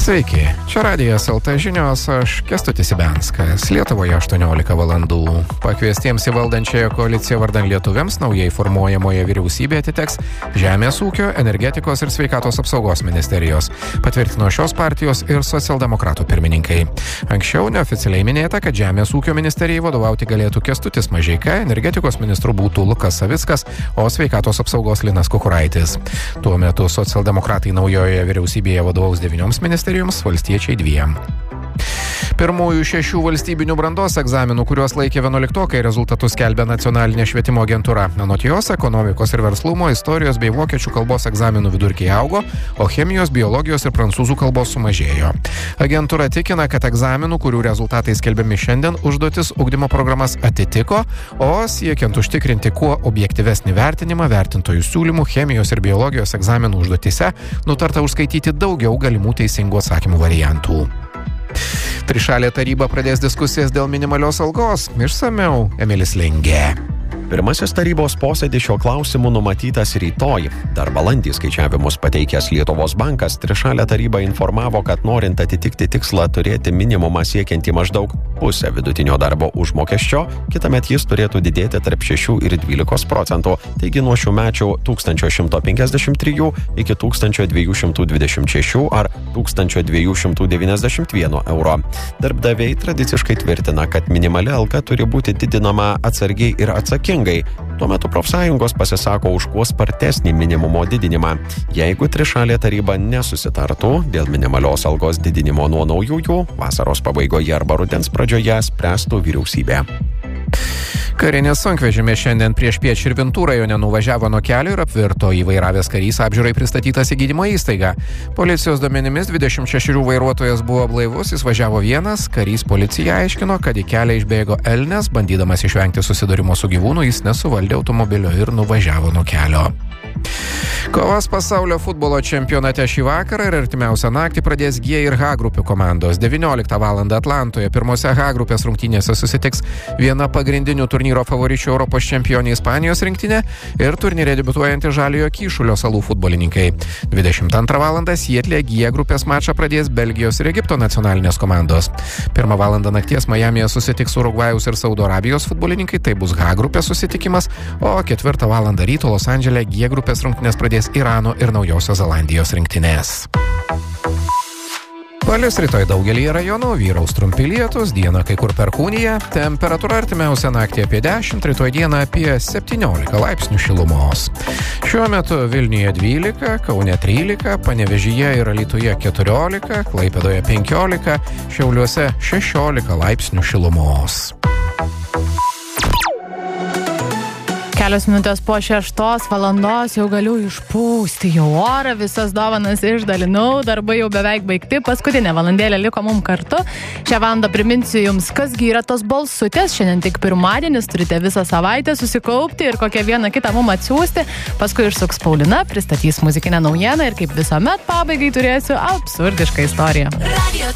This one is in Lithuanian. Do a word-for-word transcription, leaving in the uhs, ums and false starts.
Sveiki, čia Radijas L T žinios, aš Kęstutis Ibenskas. Lietuvoje aštuoniolika valandų. Pakviestiems į valdančiąją koaliciją vardan lietuviams naujai formuojamoje vyriausybėje atiteks Žemės ūkio, energetikos ir sveikatos apsaugos ministerijos. Patvirtino šios partijos ir socialdemokratų pirmininkai. Anksčiau neoficialiai minėta, kad Žemės ūkio ministerijai vadovauti galėtų Kęstutis Mažeika, energetikos ministru būtų Lukas Savickas, o sveikatos apsaugos Linas Kukuraitis. Tuo metu socialdemokratai naujoje vyriausybėje vadovaus devynioms ministerijoms, valstiečiai dviem. Pirmųjų šešių valstybinių brandos egzaminų, kuriuos laikė vienuoliktokai, rezultatus skelbia Nacionalinė švietimo agentūra. Anot jos, ekonomikos ir verslumo, istorijos bei vokiečių kalbos egzaminų vidurkiai augo, o chemijos, biologijos ir prancūzų kalbos sumažėjo. Agentūra tikina, kad egzaminų, kurių rezultatai skelbiami šiandien, užduotis ugdymo programas atitiko, o siekiant užtikrinti kuo objektyvesnį vertinimą vertintojų siūlymų chemijos ir biologijos egzaminų užduotise, nutarta užskaityti daugiau galimų teisingų atsakymų variantų. Trišalė taryba pradės diskusijas dėl minimalios algos. Išsamiau Emilis Lengė. Pirmasis tarybos posėdis šio klausimu numatytas rytoj. Dar balandį skaičiavimus pateikęs Lietuvos bankas trišalę tarybą informavo, kad norint atitikti tikslą turėti minimumą siekiantį maždaug pusę vidutinio darbo užmokesčio, kitąmet jis turėtų didėti tarp šešių ir dvylikos procentų, taigi nuo šių mečių tūkstančio šimto penkiasdešimt trijų iki tūkstančio dviejų šimtų dvidešimt šešių ar tūkstančio dviejų šimtų devyniasdešimt vieno euro. Darbdaviai tradiciškai tvirtina, kad minimali alga turi būti didinama atsargiai ir atsakingai. Tuo metu profsąjungos pasisako už kuo spartesnį minimumo didinimą. Jeigu trišalė taryba nesusitartų dėl minimalios algos didinimo nuo naujųjų, vasaros pabaigoje arba rudens pradžioje spręstų vyriausybė. Karinės sunkvežimės šiandien priešpiet Širvintų rajone nuvažiavo nuo kelio ir apvirto. Įvairavęs karys apžiūrai pristatytas į gydymo įstaigą. Policijos duomenimis dvidešimt šešerių vairuotojas buvo blaivus, jis važiavo vienas. Karys policija aiškino, kad į kelią išbėgo elnias, bandydamas išvengti susidūrimo su gyvūnu, jis nesuvaldė automobilio ir nuvažiavo nuo kelio. Kovas pasaulio futbolo čempionate šį vakarą ir artimiausią naktį pradės G ir H grupių komandos. devynioliktą valandą Atlantoje pirmose H grupės rungtynėse susitiks viena pagrindinių turnyro favoričių Europos čempionė Ispanijos rinktinė ir turnyre debiutuojanti Žaliojo Kyšulio salų futbolininkai. dvidešimt antrą valandą Sietlė G grupės mačą pradės Belgijos ir Egipto nacionalinės komandos. Pirmą valandą nakties Majamyje susitiks Urugvajaus ir Saudo Arabijos futbolininkai, tai bus H grupės susitikimas, o ketvirtą valandą ryto Los Andžele G grupės rungtynės pradės Irano ir Naujosios Zelandijos rinktinės. Palis rytoj daugelį rajonų, vyraus trumpi lietūs, dieną kai kur perkūnija, temperatūra artimiausią naktį apie dešimt, rytoj dieną apie septyniolika laipsnių šilumos. Šiuo metu Vilniuje dvylika, Kaune trylika, Panevėžyje ir Alytuje keturiolika, Klaipėdoje penkiolika, Šiauliuose šešiolika laipsnių šilumos. Kelios minutės po šeštos valandos jau galiu išpūsti jau orą, visas dovanas išdalinau, darbai jau beveik baigti, paskutinė valandėlė liko mum kartu. Šią valandą priminsiu jums, kasgi yra tos balsutės, šiandien tik pirmadienis, turite visą savaitę susikaupti ir kokią vieną kitą mum atsiųsti, paskui išsuks Paulina, pristatys muzikinę naujieną ir kaip visuomet pabaigai turėsiu absurdišką istoriją. Radio